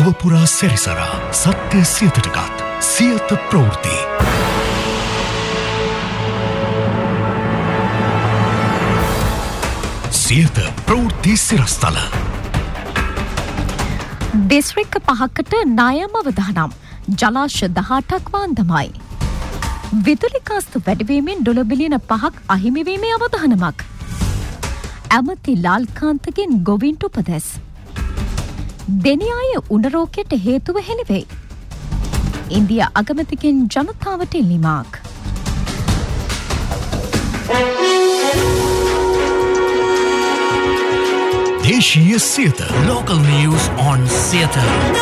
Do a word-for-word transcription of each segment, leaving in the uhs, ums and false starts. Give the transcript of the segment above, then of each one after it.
ලොවපුරා සැරිසරා සත්‍ය සියතටගත් සියත ප්‍රවෘත්ති. සියත ප්‍රවෘත්ති සිරස්තල. දිස්ත්‍රික්ක පහකට ණයම අවදානම්. ජලාශ දහඅටක් වාන්දමයි. විදුලි කාස්තු වැඩිවීමෙන් ඩොලර් බිලියන පහක් අහිමිවීමේ අවධානමක්. ඇමති ලාල්කාන්තගෙන් ගොවින්ට උපදෙස්. දෙනියාය උණරෝගයට හේතුව හෙළිවෙයි. ඉන්දියා අගමැතිගෙන් ජනතාවට ඉල්ලීමක්. දේශීය Siyatha local news on Siyatha.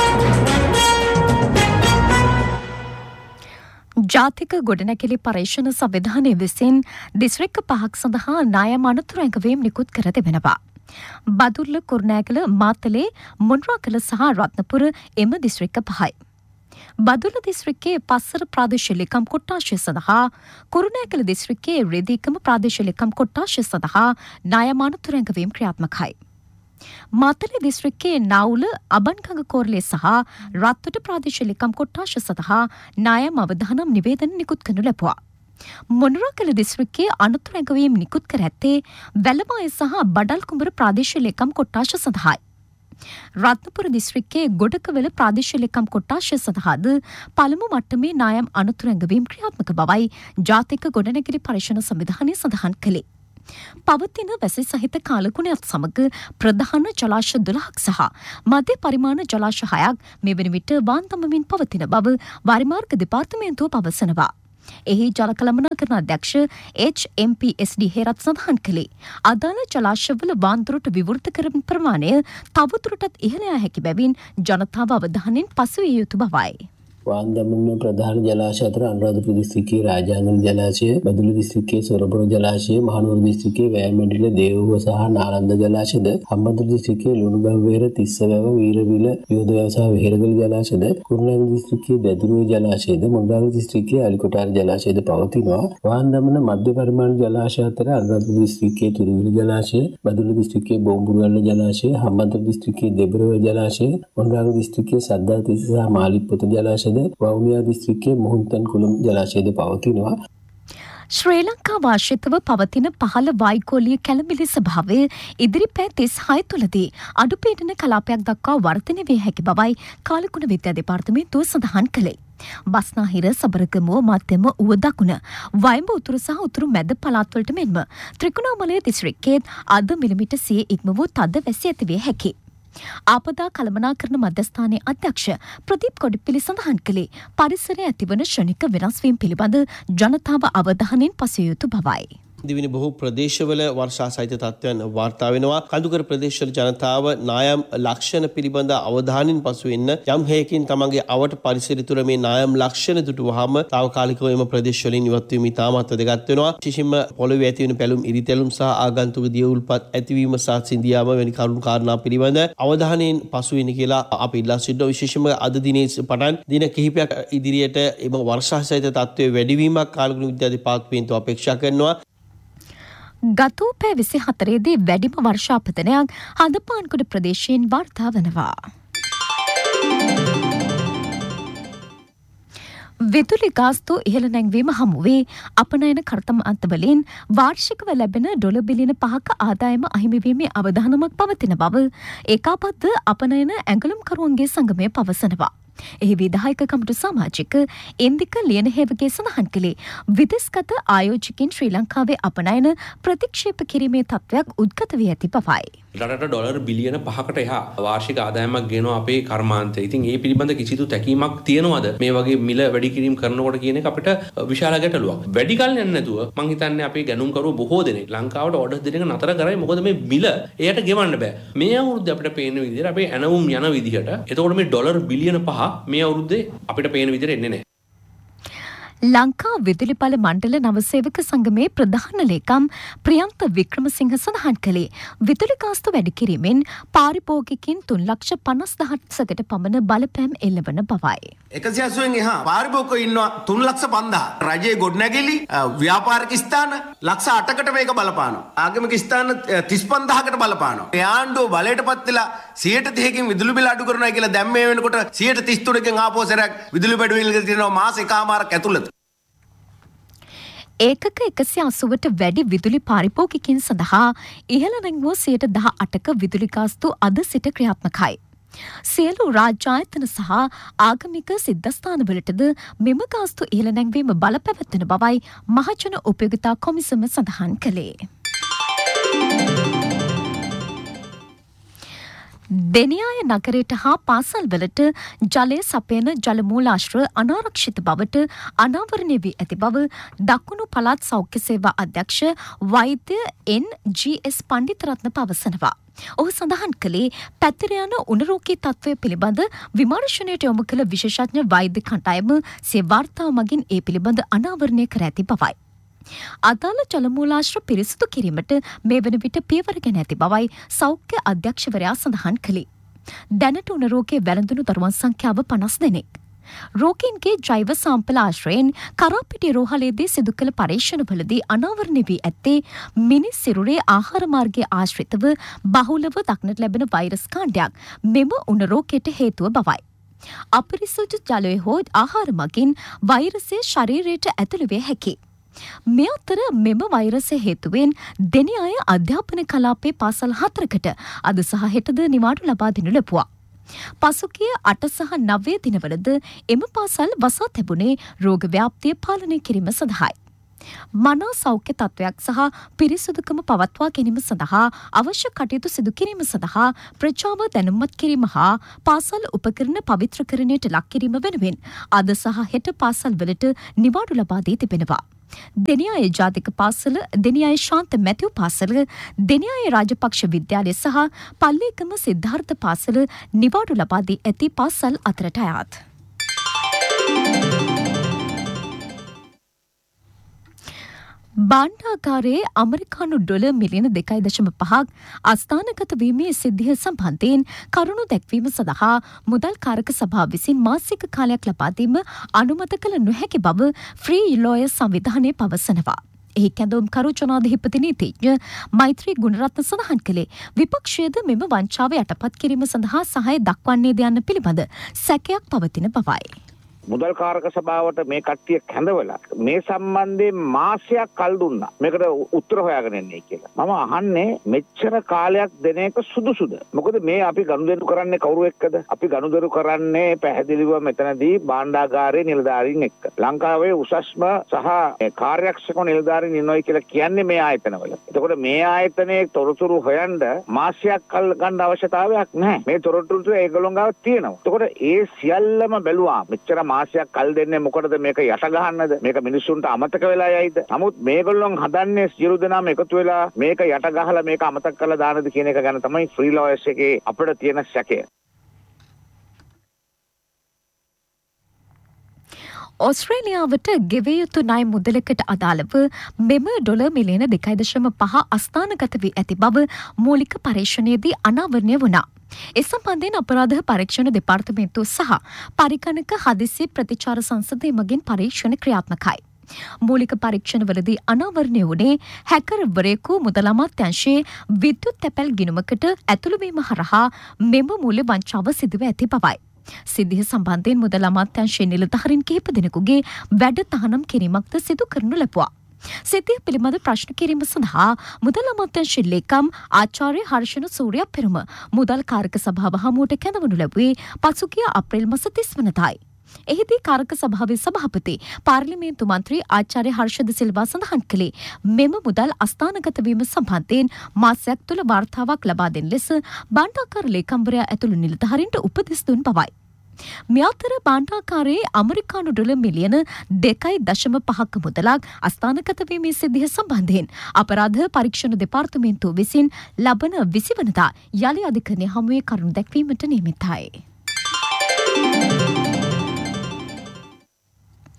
ජාතික ගොඩනැගිලි පරීක්ෂණ සංවිධානය විසින් දිස්ත්‍රික්ක පහක් සඳහා ණයම අනතුරු ඇඟවීම් නිකුත් කර තිබෙනවා. බදුල්ල, කුරුණෑගල, මාතලේ, මොණරාගල සහ රත්නපුර එම දිස්ත්‍රික්ක පහයි. බදුල්ල දිස්ත්‍රික්කයේ පස්සර ප්‍රාදේශීය ලේකම් කොට්ටාශය සඳහා, කුරුණෑගල දිස්ත්‍රික්කයේ රෙදීකම ප්‍රාදේශීය ලේකම් කොට්ටාශය සඳහා ණයම අනතුරු ඇඟවීම් ක්‍රියාත්මකයි. මාතලේ දිස්ත්‍රික්කයේ නවුල, අබන්ගඟ කෝරළේ සහ රත්තුට ප්‍රාදේශීය ලේකම් කොට්ටාශ සඳහා ණයම අවදානම් නිවේදන නිකුත් කරනු ලැබුවා. මොණරාගල දිස්ත්‍රික්කයේ අනතුරු ඇඟවීම් නිකුත් කර ඇත්තේ වැලමාය සහ බඩල් කුඹර ප්‍රාදේශීය ලේකම් කොට්ටාශ සඳහායි. රත්නපුර දිස්ත්‍රික්කයේ ගොඩකවල ප්‍රාදේශීය ලේකම් කොට්ටාශය සඳහාද පළමු මට්ටමේ ණයම් අනතුරු ඇඟවීම් ක්‍රියාත්මක බවයි ජාතික ගොඩනැගිලි පරීක්ෂණ සංවිධානය සඳහන් කළේ. පවතින වැසි සහිත කාලගුණයත් සමග ප්‍රධාන ජලාශ දොළහක් සහ මධ්‍ය පරිමාණ ජලාශ හයක් මෙවැනි විට වාන්දමමින් පවතින බව වාරිමාර්ග දෙපාර්තමේන්තුව පවසනවා. එහි ජල කළමනාකරණ අධ්‍යක්ෂ එච් එම් පී එස් ඩී හේරත් සඳහන් කළේ අදාළ ජලාශවල වාන්දුරට විවෘත කරන ප්‍රමාණය තවදුරටත් ඉහළ යා හැකි බැවින් ජනතාව අවධානයෙන් පසුවිය යුතු බවයි. වාන්දමන ප්‍රධාන ජලාශය අතර අනුරාධපුර දිස්ත්‍රික්කයේ රාජාංගන ජලාශය, බදුල්ල දිස්ත්‍රික්කයේ සොරබන ජලාශය, මහනුවර දිස්ත්‍රික්කයේ වැයමැඩිල, දේවුව සහ නාලන්ද ජලාශයද, හම්බන්තොට දිස්ත්‍රික්කයේ ලුණුගම්වේර, තිස්සවැව, වීරවිල, යෝධයාව සහ වෙහෙරගල ජලාශයද, කුරුණෑගල දිස්ත්‍රික්කයේ දැදුරුව ජලාශයද, මොණරාගල දිස්ත්‍රික්කයේ අලිකොටාර ජලාශයද පවතිනවා. වාන්දමන මධ්‍ය පරිමාණ ජලාශය අතර අනුරාධපුර දිස්ත්‍රික්කයේ තුරුවිල ජලාශය, බදුල්ල දිස්ත්‍රික්කයේ බෝම්බුරුවැල්ල ජලාශය, හම්බන්තොට දිස්ත්‍රික්කයේ දෙබරව ජලාශය, මොණරාගල දිස්ත්‍රික්කයේ සද්දාතිස්ස සහ මාලිප්පොත ජලාශය, වවුනියා දිස්ත්‍රික්කයේ මුහුන්තන් කුළුම් ජලාශයද පවතිනවා. ශ්‍රී ලංකා වාර්ෂිකව පවතින පහළ වායුගෝලීය කැළඹිලි ස්වභාවය ඉදිරි පැය තිස්හය තුළදී අඩුපීඩන කලාපයක් දක්වා වර්ධනය විය හැකි බවයි කාලගුණ විද්‍යා දෙපාර්තමේන්තුව සඳහන් කළේ. බස්නාහිර, සබරගමුව, මධ්‍යම ඌව දකුණ, වයඹ උතුරු සහ උතුරු මැද පළාත්වලට මෙන්ම ත්‍රිකුණාමලය දිස්ත්‍රික්කයේ අද මිලිමීටර් සිය ඉක්ම වූ තද වැසි ඇතිවිය හැකියි. ආපදා කළමනාකරණ මධ්‍යස්ථානයේ අධ්‍යක්ෂ ප්‍රදීප් කොඩිපිලි සඳහන් කළේ පරිසරයේ ඇතිවන ක්ෂණික වෙනස්වීම් පිළිබඳ ජනතාව අවධානයෙන් පසුවිය යුතු බවයි. දිවින බොහෝ ප්‍රදේශවල වර්ෂා සහිත තත්ත්වයන් වාර්තා වෙනවා. කඳුකර ප්‍රදේශවල ජනතාව නායම් ලක්ෂණ පිළිබඳ අවධානයෙන් පසු වෙන්න යම් හේකින් තමන්ගේ අවට පරිසරය තුළ මේ නායම් ලක්ෂණ දුටුවහම తాවකාලිකව එම ප්‍රදේශවලින් ඉවත් වීම ඉතාමත් වැදගත් වෙනවා. විශේෂයෙන්ම පොළොවේ ඇති වෙන පැලුම් ඉරිතැලුම් සහ ආගන්තුක දියවුල්පත් ඇතිවීම සහ සිඳියාම වැනි කරුණු කාරණා පිළිබඳ අවධානයෙන් පසු වෙන්න කියලා අපි ඉල්ලා සිටිනවා. විශේෂයෙන්ම අද දිනේ පටන් දින කිහිපයක් ඉදිරියට එම වර්ෂා සහිත තත්ත්වයේ වැඩිවීමක් කාලගුණ විද්‍යා දෙපාර්තමේන්තුව අපේක්ෂා කරනවා. ගත වූ පැය විසි හතරේදී වැඩිම වර්ෂාපතනයක් හඳපාන්කුඩ ප්‍රදේශයෙන් වාර්තා වනවා. විදුලි ගාස්තු ඉහළ නැංවීම හමුවේ අපනයන කර්තම අන්තවලින් වාර්ෂිකව ලැබෙන ඩොලර් බිලියන පහක ආදායම අහිමිවීමේ අවධානමක් පවතින බව ඒකාබද්ධ අපනයන ඇඟලුම්කරුවන්ගේ සංගමය පවසනවා. එහි විධායක කමිටු සමාජික ඉන්දික ලියනහේවගේ සඳහන් කළේ විදෙස්ගත ආයෝජකින් ශ්‍රී ලංකාවේ අපනයන ප්‍රතික්ෂේප කිරීමේ තත්ත්වයක් උද්ගත වී ඇති බවයි. රටට ඩොලර් බිලියන පහකට එහා වාර්ෂික ආදායමක් ගෙනවා අපේ කර්මාන්තය. ඉතින් ඒ පිළිබඳ කිසිදු තැකීමක් තියනවද මේ වගේ මිල වැඩි කිරීම කරනකොට කියන එක අපිට විශාල ගැටලුවක්. වැඩි කල් යන්නේ නැතුව මං හිතන්නේ අපේ ගණුම්කරුවෝ බොහෝ දෙනෙක් ලංකාවට ඕඩර් දෙන එක නතර කරයි. මොකද මේ මිල එයට ගෙවන්න බෑ. මේ අවුරුද්දේ අපිට පේන විදිහට අපේ ඇනවුම් යන විදිහට එතකොට මේ ඩොලර් බිලියන පහ මේ අවුරුද්දේ අපිට පේන විදිහට එන්නේ නැහැ. ලංකා විදුලිපල මණ්ඩල නවසේවක සංගමේ ප්‍රධාන ලේකම් ප්‍රියන්ත වික්‍රමසිංහ සඳහන් කළේ විදුලි ගාස්තු වැඩි කිරීමෙන් පාරිභෝගිකින් තුන් ලක්ෂ පනස් දහසකට පමණ බලපෑම් එල්ලවන බවයි. එකසිය අසූවෙන් එහා පාරිභෝගිකයෝ ඉන්නවා තුන් ලක්ෂ පන්දාහක්. රජයේ ගොඩනැගිලි ව්‍යාපාරික ස්ථාන ලක්ෂ අටකට මේක බලපානවා. ආගමික ස්ථාන තිස් පන්දාහකට බලපානවා. මේ ආණ්ඩුව බලයටපත් වෙලා සියයට තිහකින් විදුලි බිල අඩු කරනවා කියලා දැන් මේ වෙනකොට සියයට තිස් තුනකින් ආපහු සැරයක් විදුලි බඩු විල් තියෙනවා මාස එකමාරක් ඇතුළත. ඒකක එකසිය අසූවට වැඩි විදුලි පාරිභෝගිකින් සඳහා ඉහළ නැංවූ සියයට දහ අටක විදුලි ගාස්තු අද සිට ක්‍රියාත්මකයි. සියලු රාජ්‍ය ආයතන සහ ආගමික සිද්ධස්ථානවලටද මෙම ගාස්තු ඉහළ නැංවීම බලපැවැත්වෙන බවයි මහජන උපයෝගිතා කොමිසම සඳහන් කළේ. දෙනියාය නගරයට හා පාසල්වලට ජලය සපයන ජලමූලාශ්‍ර අනාරක්ෂිත බවට අනාවරණය වී ඇති බව දකුණු පළාත් සෞඛ්‍ය සේවා අධ්‍යක්ෂ වෛද්‍ය එන් ජී එස් පණ්ඩිතරත්න පවසනවා. ඔහු සඳහන් කළේ පැතිර යන උණරෝගී තත්ත්වය පිළිබඳ විමර්ශනයට යොමු කළ විශේෂඥ වෛද්‍ය කණ්ඩායම සිය වාර්තාව මගින් ඒ පිළිබඳ අනාවරණය කර ඇති බවයි. අදාළ ජලමූලාශ්‍ර පිරිසිදු කිරීමට මේ වන විට පියවර ගෙන ඇති බවයි සෞඛ්‍ය අධ්‍යක්ෂවරයා සඳහන් කළේ. දැනට උණ රෝගයේ වැළඳුණු දරුවන් සංඛ්‍යාව පනස් දෙනෙක්. රෝගීන්ගේ ජෛව සාම්පල ආශ්‍රයෙන් කරාපිටිය රෝහලේදී සිදු කළ පරීක්ෂණවලදී අනාවරණය වී ඇත්තේ මිනිස් සිරුරේ ආහාර මාර්ගයේ ආශ්‍රිතව බහුලව දක්නට ලැබෙන වෛරස් කාණ්ඩයක් මෙම උණ රෝගයට හේතුව බවයි. අපිරිසුදු ජලය හෝ ආහාර මගින් වෛරසය ශරීරයට ඇතුළු විය හැකියි. මේ අතර මෙම වෛරසය හේතුවෙන් දෙනියාය අධ්‍යාපන කලාපයේ පාසල් හතරකට අද සහ හෙටද නිවාඩු ලබා දෙනු ලැබුවා. පසුගිය අට සහ නවය දිනවලද එම පාසල් වසා තිබුණේ රෝග ව්‍යාප්තිය පාලනය කිරීම සඳහායි. මනා සෞඛ්‍ය තත්ත්වයක් සහ පිරිසුදුකම පවත්වා ගැනීම සඳහා අවශ්‍ය කටයුතු සිදු කිරීම සඳහා ප්‍රජාව දැනුම්මත් කිරීම හා පාසල් උපකරණ පවිත්‍රකරණයට ලක් කිරීම වෙනුවෙන් අද සහ හෙට පාසල් වලට නිවාඩු ලබා දී තිබෙනවා. දෙනියාය ජාතික පාසල, දෙනියාය ශාන්ත මැතිව් පාසල, දෙනියාය රාජපක්ෂ විද්‍යාලය සහ පල්ලේකම සිද්ධාර්ථ පාසල නිවාඩු ලබා දී ඇති පාසල් අතරට අයත්. බාණ්ඩාගාරයේ ඇමරිකානු ඩොලර් මිලියන දෙකයි දශම පහක් අස්ථානගත වීමේ සිද්ධිය සම්බන්ධයෙන් කරුණු දැක්වීම සඳහා මුදල් කාරක සභාව විසින් මාසික කාලයක් ලබා දීම අනුමත කළ නොහැකි බව ෆ්‍රී ලෝයර් සංවිධානය පවසනවා. එහි කැඳවුම්කරු ජනාධිපති නීතිඥ මෛත්‍රී ගුණරත්න සඳහන් කළේ විපක්ෂයද මෙම වංචාව යටපත් කිරීම සඳහා සහාය දක්වන්නේද යන්න පිළිබඳ සැකයක් පවතින බවයි. මුදල් කාරක සභාවට මේ කට්ටිය කැඳවලා මේ සම්බන්ධයෙන් මාසයක් කල් දුන්නා මේකට උත්තර හොයාගෙන එන්නේ කියලා. මම අහන්නේ මෙච්චර කාලයක් දෙන එක සුදුසුද? මොකද මේ අපි ගනුදෙනු කරන්නේ කවුරු එක්කද? අපි ගනුදෙනු කරන්නේ පැහැදිලිව මෙතනදී භාණ්ඩාගාරයේ නිලධාරීන් එක්ක. ලංකාවේ උසස්ම සහ කාර්යක්ෂම නිලධාරීන් ඉන්නොයි කියලා කියන්නේ මේ ආයතනවල. එතකොට මේ ආයතනයේ තොරතුරු හොයන්න මාසයක් කල් ගන්න අවශ්‍යතාවයක් නැහැ. මේ තොරතුරු ඒගොල්ලෝ ගාව තියෙනවා. එතකොට ඒ සියල්ලම බැලුවා මෙච්චර මාසයක් කල් දෙන්නේ මොකටද? මේක යට ගහන්නද? මේක මිනිස්සුන්ට අමතක වෙලා යයිද? නමුත් මේගොල්ලොන් හදන්නේ සියලු දෙනාම එකතු වෙලා මේක යට ගහලා මේක අමතක කරලා දානද කියන එක ගැන තමයි ෆ්‍රී ලෝයර්ස් එකේ අපිට තියෙන සැකය. ඔස්ට්‍රේලියාවට ගෙවිය යුතු ණය මුදලකට අදාළව මෙම ඩොලර් මිලියන දෙකයි දශම පහ අස්ථානගත වී ඇති බව මූලික පරීක්ෂණයේදී අනාවරණය වුණා. ඒ සම්බන්ධයෙන් අපරාධ පරීක්ෂණ දෙපාර්තමේන්තුව සහ පරිගණක හදිසි ප්‍රතිචාර සංසදය මගින් පරීක්ෂණ ක්‍රියාත්මකයි. මූලික පරීක්ෂණවලදී අනාවරණය වුණේ හැකර්වරයෙකු මුදල් අමාත්‍යාංශයේ විද්‍යුත් තැපැල් ගිණුමකට ඇතුළුවීම හරහා මෙම මූල්‍ය වංචාව සිදුව ඇති බවයි. සිද්ධිය සම්බන්ධයෙන් මුදල් අමාත්‍යාංශයේ නිලධාරීන් කිහිප දෙනෙකුගේ වැඩ තහනම් කිරීමක්ද සිදු කරනු ලැබුවා. සිද්ධිය පිළිබඳ ප්‍රශ්න කිරීම සඳහා මුදල් අමාත්‍යාංශයේ ලේකම් ආචාර්ය හර්ෂණ සූර්යපෙරුම මුදල් කාරක සභාව හමුවට කැඳවනු ලැබුවේ පසුගිය අප්‍රේල් මාස තිස් වනදායි. එහිදී කාරක සභාවේ සභාපති පාර්ලිමේන්තු මන්ත්‍රී ආචාර්ය හර්ෂද සිල්වා සඳහන් කළේ මෙම මුදල් අස්ථානගත වීම සම්බන්ධයෙන් මාසයක් තුළ වාර්තාවක් ලබා දෙන ලෙස බණ්ඩාකාර ලේකම්වරයා ඇතුළු නිලධාරීන්ට උපදෙස් දුන් බවයි. මේ අතර බාණ්ඩාකාරයේ ඇමරිකානු ඩොලර් මිලියන දෙකයි දශම පහක මුදලක් අස්ථානගත වීමේ සිද්ධිය සම්බන්ධයෙන් අපරාධ පරීක්ෂණ දෙපාර්තමේන්තුව විසින් ලබන විසි වනදා යලි අධිකරණය හමුවේ කරුණු දැක්වීමට නියමිතයි.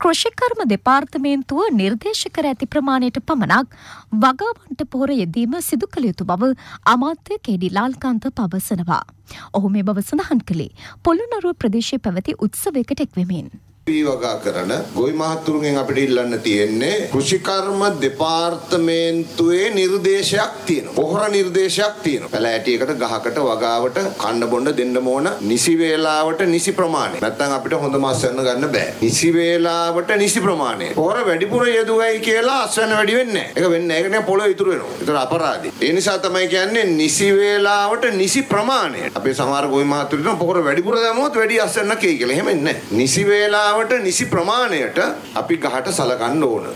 කෘෂිකර්ම දෙපාර්තමේන්තුව නිර්දේශ කර ඇති ප්‍රමාණයට පමණක් වගාවන්ට පොහොර යෙදීම සිදු කළ යුතු බව අමාත්‍ය කේඩි ලාල්කාන්ත පවසනවා. ඔහු මේ බව සඳහන් කළේ පොළොන්නරුව ප්‍රදේශයේ පැවති උත්සවයකට එක්වෙමින්. වගා කරන ගොවි මහතුරුගෙන් අපිට ඉල්ලන්න තියෙන්නේ කෘෂිකර්ම දෙපාර්තමේන්තුවේ නිර්දේශයක් තියෙනවා. පොහොර නිර්දේශයක් තියෙනවා. පැලෑටියකට ගහකට වගාවට කන්න බොන්න දෙන්න ඕන නිසි වේලාවට නිසි ප්‍රමාණය. නැත්නම් අපිට හොඳ මාස් ගන්න ගන්න බෑ. නිසි වේලාවට නිසි ප්‍රමාණය. පොහොර වැඩිපුර යෙදුවයි කියලා අස්වැන්න වැඩි වෙන්නේ නැහැ. ඒක වෙන්නේ නැහැ. ඒක පොළොව ඉතුරු වෙනවා. ඒතර අපරාධي. ඒ නිසා තමයි කියන්නේ නිසි වේලාවට නිසි ප්‍රමාණය. අපේ සමහර ගොවි මහතුරුගෙන පොහොර වැඩිපුර දැමුවොත් වැඩි අස්වැන්න කේ කියලා. එහෙම ඉන්නේ නැහැ. නිසි වේලා නිසි ප්‍රමාණයට අපි ගහට සලකන්න ඕන.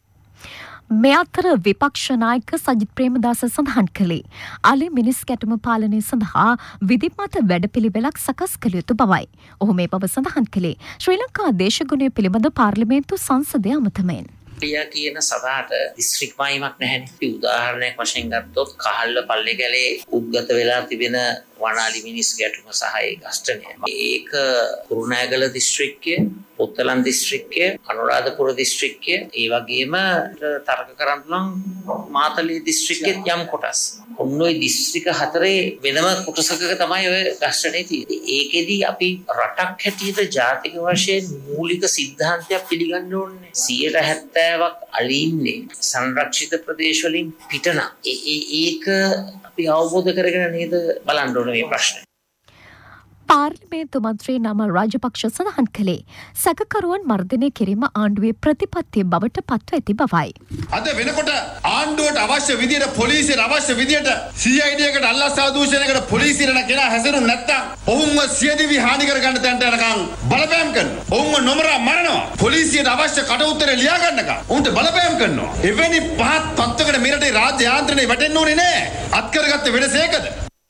මේ අතර විපක්ෂ නායක සජිත් ප්‍රේමදාස සඳහන් කළේ අලි මිනිස් කැටුම පාලනය සඳහා විධිමත් වැඩපිළිවෙලක් සකස් කළ යුතු බවයි. ඔහු මේ බව සඳහන් කළේ ශ්‍රී ලංකා දේශගුණය පිළිබඳ පාර්ලිමේන්තු සංසදයේ අමතමෙන්. ක්‍රියා කියන සභාවට දිස්ත්‍රික් මායිමක් නැහැනේ. අපි උදාහරණයක් වශයෙන් ගත්තොත් කහල්ල පල්ලේ ගැලේ උද්ගත වෙලා තිබෙන වනාලි මිනිස් ගැටුම සහ ඒ ගස්ඨනය. ඒක කුරුණෑගල දිස්ත්‍රික්කයේ, පොත්තලන් දිස්ත්‍රික්කයේ, අනුරාධපුර දිස්ත්‍රික්කයේ, ඒ වගේම තර්ක කරන්න නම් මාතලේ දිස්ත්‍රික්කයේ යම් කොටස්. ඔන්නෝයි දිස්ත්‍රික්ක හතරේ වෙනම කොටසක තමයි ඔය ගස්ඨනේ තියෙන්නේ. ඒකෙදි අපි රටක් හැටියට ජාතික වශයෙන් මූලික සිද්ධාන්තයක් පිළිගන්න ඕනේ. සියයට හැත්තෑවක් අලි ඉන්නේ සංරක්ෂිත ප්‍රදේශ වලින් පිටන. ඒක අපි අවබෝධ කරගෙන නේද බලන්න ඕනේ මේ ප්‍රශ්නේ. පාර්ලිමේන්තු මන්ත්‍රී නමල් රාජපක්ෂ සඳහන් කළේ සැකකරුවන් මර්ධනය කිරීම ආණ්ඩුවේ ප්‍රතිපත්තිය බවට පත්ව ඇති බවයි. අද වෙනකොට ආණ්ඩුවට අවශ්‍ය විදියට පොලිසියට අවශ්‍ය විදියට සී අයි ඩී එකට අල්ලස් ආදූෂණයකට පොලිසියට කෙනා හැසිරුනේ නැත්තම් ඔවුන්ව සියදිවි හානි කර ගන්න තැනට යනකම් බලපෑම් කරනවා. ඔවුන්ව නොමරා මරනවා. පොලිසියට අවශ්‍ය කට උත්තරේ ලියා ගන්නකම් උන්ට බලපෑම් කරනවා. එවැනි පහත් තත්ත්වයකට මෙරටේ රාජ්‍ය යාන්ත්‍රණය වැටෙන්න ඕනේ නෑ. අත්කරගත්ත වෙනස ඒකද?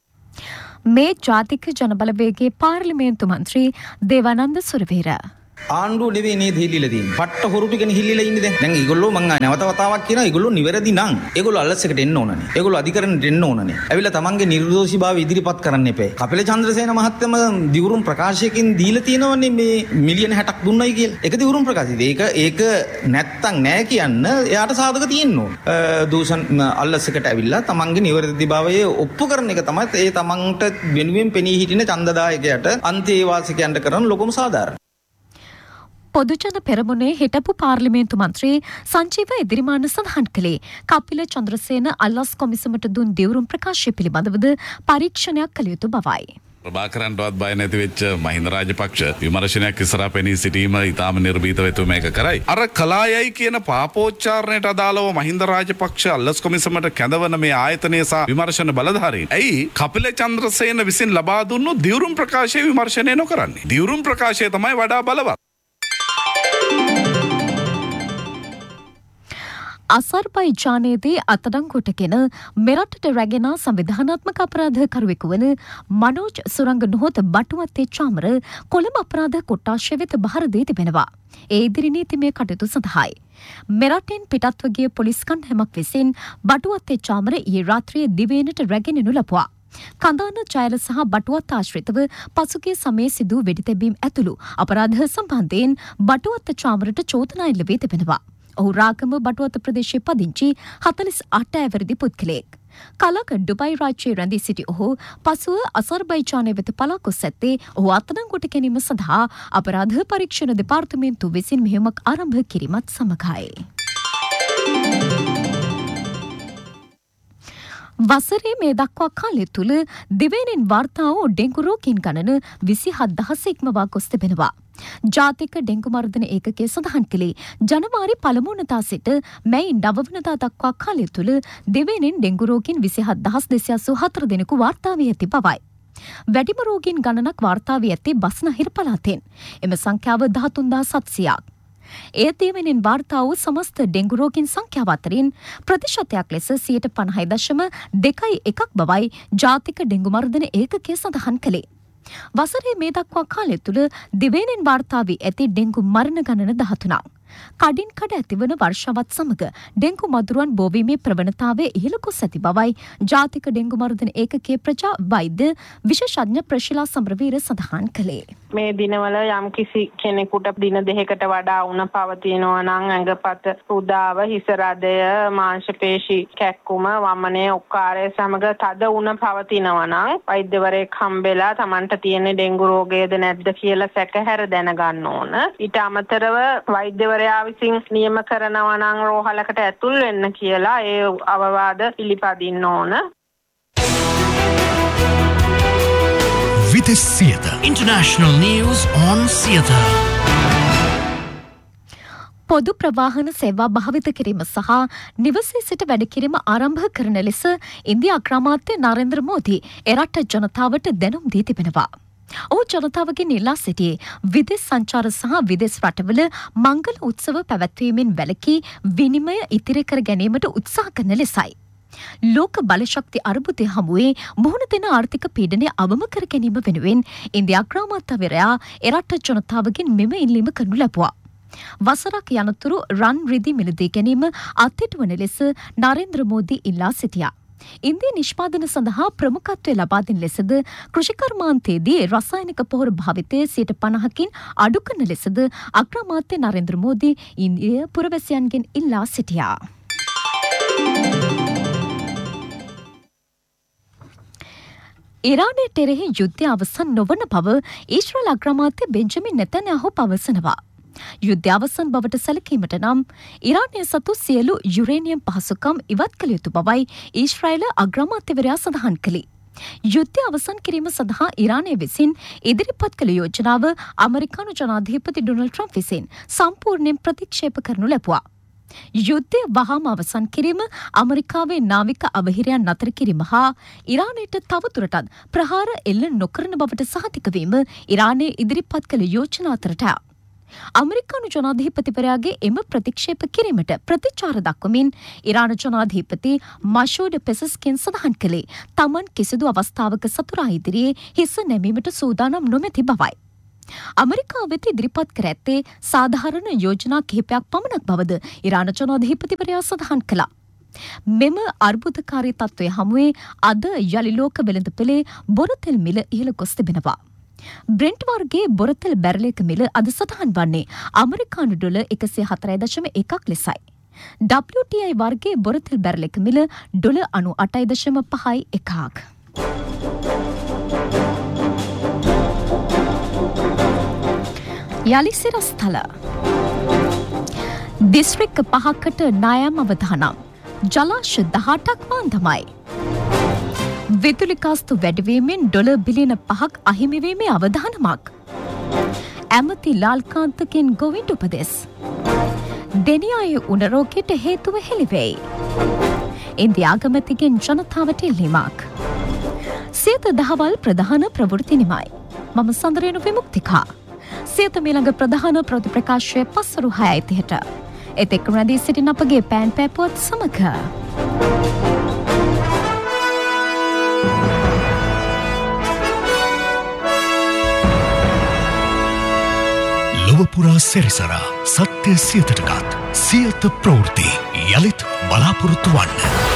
මේ ජාතික ජනබලවේගයේ පාර්ලිමේන්තු මන්ත්‍රී දේවානන්ද සුරවීර ආණ්ඩුව නෙවෙයි නේද හිල්ලිලා තියෙන්නේ. පට්ට හොරු ටිකනේ හිල්ලිලා ඉන්නේ දැන්. දැන් ඒගොල්ලෝ මං නැවත වතාවක් කියනවා ඒගොල්ලෝ නිවැරදි නම් ඒගොල්ලෝ අල්ලස් එකට එන්න ඕනනේ. ඒගොල්ලෝ අධිකරණයට එන්න ඕනනේ. ඇවිල්ලා තමන්ගේ නිර්දෝෂීභාවය ඉදිරිපත් කරන්න එපේ. කපිල චන්ද්‍රසේන මහත්මයා දිවුරුම් ප්‍රකාශයකින් දීලා තියෙනවනේ මේ මිලියන හැටක් දුන්නයි කියලා. ඒක දිවුරුම් ප්‍රකාශය. ඒක ඒක නැත්තම් නෑ කියන්න එයාට සාධක තියෙන්න ඕන. දූෂණ අල්ලස් එකට ඇවිල්ලා තමන්ගේ නිවැරදිභාවය ඔප්පු කරන එක තමයි ඒ තමන්ට වෙනුවෙන් පෙනී හිටින ඡන්දදායකයාට අන්තේවාසිකයන්ට කරන ලොකුම සාධාරණ. පොදුජන පෙරමුණේ හිටපු පාර්ලිමේන්තු මන්ත්‍රී සංජීව එදිරිමාන සඳහන් කළේ කපිල චන්ද්‍රසේන අල්ලස් කොමිසමට දුන් දිවුරුම් ප්‍රකාශය පිළිබඳවද පරීක්ෂණයක් කළ යුතු බවයි. ප්‍රභාකරන්ටවත් බය නැති වෙච්ච මහින්ද රාජපක්ෂ විමර්ශනයක් ඉස්සරහා පෙනී සිටීම ඉතාම නිර්භීතව එතු මේක කරයි. අර කලායයි කියන පාපෝච්චාරණයට අදාළව මහින්ද රාජපක්ෂ අල්ලස් කොමිසමට කැඳවන මේ ආයතනය සහ විමර්ශන බලධාරීන් ඇයි කපිල චන්ද්‍රසේන විසින් ලබා දුන්නු දිවුරුම් ප්‍රකාශය විමර්ශනය නොකරන්නේ? දිවුරුම් ප්‍රකාශය තමයි වඩා බලවත්. අසර්බයිජානයේදී අත්අඩංගුවටගෙන මෙරටට රැගෙන සංවිධානාත්මක අපරාධකරුවෙකු වන මනෝජ් සුරංග නොහොත බටුවත්තේ චාමර කොළඹ අපරාධ කොට්ටාශය වෙත බහර දී තිබෙනවා. ඒ ඉදිරි නීතිමය කටයුතු සඳහායි. මෙරටින් පිටත්ව ගිය පොලිස් කණ්ඩායමක් විසින් බටුවත්තේ චාමර ඊයේ රාත්‍රියේ දිවයිනට රැගෙනනු ලැබුවා. කඳාන ජයල සහ බටුවත් ආශ්‍රිතව පසුගිය සමයේ සිදු වෙඩි තැබීම් ඇතුළු අපරාධ සම්බන්ධයෙන් බටුවත්ත චාමරට චෝදනා එල්ල වී තිබෙනවා. ඔහු රාගම බටුවත්ත ප්‍රදේශයේ පදිංචි හතළිස් අට ඇවැරදි පුද්ගලයෙක්. කලක ඩුබයි රාජ්‍යයේ රැඳී සිටි ඔහු පසුව අසර්බයිජානය වෙත පලා ගොස් ඇත්තේ ඔහු අත්අඩංගුවට ගැනීම සඳහා අපරාධ පරීක්ෂණ දෙපාර්තමේන්තුව විසින් මෙහෙයුමක් ආරම්භ කිරීමත් සමගයි. වසරේ මේ දක්වා කාලය තුළ දිවයිනෙන් වාර්තා වූ ඩෙංගු රෝගීන් ගණන විසිහත් දහස ඉක්මවා ගොස් තිබෙනවා. ජාතික ඩෙංගු මර්ධන ඒකකය සඳහන් කළේ ජනවාරි පළමුවනදා සිට මැයි නවවනදා දක්වා කාලය තුළ දිවයිනෙන් ඩෙංගු රෝගීන් විසිහත් දහස් දෙසිය අසූ හතර දෙනෙකු වාර්තා වී ඇති බවයි. වැඩිම රෝගීන් ගණනක් වාර්තා වී ඇත්තේ බස්නාහිර පළාතෙන්. එම සංඛ්‍යාව දහතුන් දහස් හත්සියයක්. ඒ දිවයිනෙන් වාර්තා වූ සමස්ත ඩෙංගු රෝගීන් සංඛ්‍යාව අතරින් ප්‍රතිශතයක් ලෙස සියයට පනහයි දශම දෙකයි එකක් බවයි ජාතික ඩෙංගු මර්ධන ඒකකය සඳහන් කළේ. වසරේ මේ දක්වා කාලය තුළ දිවයිනෙන් වාර්තා වී ඇති ඩෙංගු මරණ ගණන දහතුනක්. කඩින් කඩ ඇතිවන වර්ෂාවත් සමග ඩෙංගු මදුරුවන් බෝවීමේ ප්‍රවණතාවය ඉහළ ගොස් ඇති බවයි ජාතික ඩෙංගු මර්ධන ඒකකයේ ප්‍රජා වෛද්‍ය විශේෂඥ ප්‍රශිලා සමරවීර සඳහන් කළේ. මේ දිනවල යම් කිසි කෙනෙකුට දින දෙකකට වඩා උණ පවතිනවා නම් ඇඟපත උදාව හිස රදය මාංශ පේශි කැක්කුම වමනය ඔක්කාරය සමග තද උණ පවතිනවා නම් වෛද්‍යවරයෙක් හම්බෙලා Tamanට තියෙන ඩෙංගු රෝගයද නැද්ද කියලා සැකහැර දැනගන්න ඕන. ඊට අමතරව වෛද්‍යවරයා විසින් නියම කරනවා නම් රෝහලකට ඇතුල් වෙන්න කියලා ඒ අවවාද පිළිපදින්න ඕන. Vides Sieta. International news on Sieta. පොදු ප්‍රවාහන සේවා භාවිත කිරීම සහ නිවසේ සිට වැඩ කිරීම ආරම්භ කරන ලෙස ඉන්දියා අග්‍රාමාත්‍ය නරේන්ද්‍ර මෝදී එරට ජනතාවට දැනුම් දී තිබෙනවා. ඔහු ජනතාවගෙන් ඉල්ලා සිටියේ විදේශ සංචාර සහ විදේශ රටවල මංගල උත්සව පැවැත්වීමෙන් වැළකී විනිමය ඉතිරි කර ගැනීමට උත්සාහ කරන ලෙසයි. ලෝක බලශක්ති අර්බුදය හමුවේ මුහුණ දෙන ආර්ථික පීඩනය අවම කර ගැනීම වෙනුවෙන් ඉන්දියා අග්‍රාමාත්‍යවරයා එරට ජනතාවගෙන් මෙම ඉල්ලීම කරනු ලැබුවා. වසරක් යනතුරු රන් රිදි මිලදී ගැනීම අත්හිටුවන ලෙස නරේන්ද්‍ර මෝදී ඉල්ලා සිටියා. ඉන්දිය නිෂ්පාදන සඳහා ප්‍රමුඛත්වය ලබා දෙන ලෙසද කෘෂිකර්මාන්තයේදී රසායනික පොහොර භාවිතය සියයට පනහකින් අඩු කරන ලෙසද අග්‍රාමාත්‍ය නරේන්ද්‍ර මෝදී ඉන්දිය පුරවැසියන්ගෙන් ඉල්ලා සිටියා. ඉරානයට එරෙහි යුද්ධය අවසන් නොවන බව ඊශ්‍රායල් අග්‍රාමාත්‍ය බෙන්ජමින් නෙතන්යාහු පවසනවා. යුද්ධය අවසන් බවට සැලකීමට නම් ඉරානය සතු සියලු යුරේනියම් පහසුකම් ඉවත් කළ යුතු බවයි ඊශ්‍රායල අග්‍රාමාත්‍යවරයා සඳහන් කළේ. යුද්ධය අවසන් කිරීම සඳහා ඉරානය විසින් ඉදිරිපත් කළ යෝජනාව අමරිකානු ජනාධිපති ඩොනල්ඩ් ට්‍රම්ප් විසින් සම්පූර්ණයෙන් ප්‍රතික්ෂේප කරනු ලැබුවා. යුද්ධය වහාම අවසන් කිරීම අමරිකාවේ නාවික අවහිරයන් නතර කිරීම හා ඉරානයට තවදුරටත් ප්‍රහාර එල්ල නොකරන බවට සහතික වීම ඉරානය ඉදිරිපත් කළ යෝජනා අතරට අමරිකානු ජනාධිපතිවරයාගේ එම ප්‍රතික්ෂේප කිරීමට ප්‍රතිචාර දක්වමින් ඉරාන ජනාධිපති මෂූඩ් පෙසස්කින් සඳහන් කළේ තමන් කිසිදු අවස්ථාවක සතුරා ඉදිරියේ හිස නැමීමට සූදානම් නොමැති බවයි. අමරිකාව වෙත ඉදිරිපත් කර ඇත්තේ සාධාරණ යෝජනා කිහිපයක් පමණක් බවද ඉරාන ජනාධිපතිවරයා සඳහන් කළා. මෙම අර්බුදකාරී තත්ත්වය හමුවේ අද යලි ලෝක වෙළඳපොලේ බොරතෙල් මිල ඉහළ ගොස් තිබෙනවා. බ්‍රෙන්ට් වර්ගයේ බොරතෙල් බැරලයක මිල අද සටහන් වන්නේ අමරිකානු ඩොලර් එකසිය හතරයි දශම එකක් ලෙසයි. ඩබ්ලිව් ටී ආයි වර්ගයේ බොරතෙල් බැරලයක මිල ඩොලර් අනූ අටයි දශම පහයි එකක්. යලි සිරස්තල දිස්ත්‍රික්ක පහකට ණයම් අවදානම් ජලාශ දහඅටක් වාන්දමයි. විදුලි කාස්තු වැඩිවීමෙන් ඩොලර් බිලියන පහක් අහිමිවීමේ අවධානමක්. ඇමති ලාල්කාන්තකින් ගොවින්ට උපදෙස්. දෙනියායේ උණ රෝගයට හේතුව හෙළිවෙයි. ඉන්දියා අගමැතිගෙන් ජනතාවට ඉල්ලීමක්. සියත දහවල් ප්‍රධාන ප්‍රවෘත්ති නිමයි. මම සඳරේනු විමුක්තිකා. සියත මීළඟ ප්‍රධාන ප්‍රති ප්‍රකාශය පස්වරු හයයි තිහට. එතෙක් රැඳී සිටින අපගේ පෑන් පෑපුවත් සමග ලොවපුරා සෙරිසරා සත්‍ය සියතටගත් සියත ප්‍රවෘත්ති යළිත් බලාපොරොත්තු වන්න.